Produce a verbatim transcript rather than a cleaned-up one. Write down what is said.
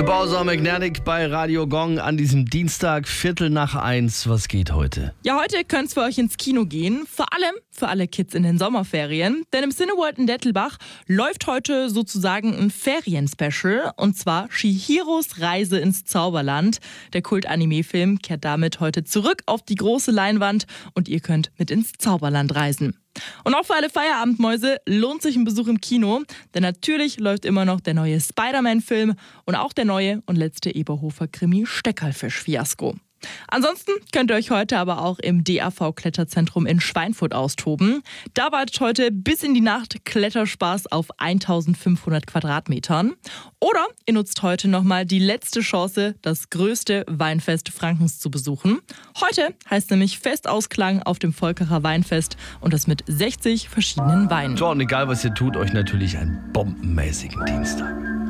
Bowser Magnetic bei Radio Gong an diesem Dienstag, Viertel nach eins. Was geht heute? Ja, heute könnte es für euch ins Kino gehen. Vor allem für alle Kids in den Sommerferien. Denn im Cineworld in Dettelbach läuft heute sozusagen ein Ferien-Special. Und zwar Chihiros Reise ins Zauberland. Der Kult-Anime-Film kehrt damit heute zurück auf die große Leinwand. Und ihr könnt mit ins Zauberland reisen. Und auch für alle Feierabendmäuse lohnt sich ein Besuch im Kino, denn natürlich läuft immer noch der neue Spider-Man-Film und auch der neue und letzte Eberhofer-Krimi Steckerlfisch-Fiasko. Ansonsten könnt ihr euch heute aber auch im D A V-Kletterzentrum in Schweinfurt austoben. Da wartet heute bis in die Nacht Kletterspaß auf eintausendfünfhundert Quadratmetern. Oder ihr nutzt heute nochmal die letzte Chance, das größte Weinfest Frankens zu besuchen. Heute heißt nämlich Festausklang auf dem Volkerer Weinfest und das mit sechzig verschiedenen Weinen. So, und egal was ihr tut, euch natürlich einen bombenmäßigen Dienstag.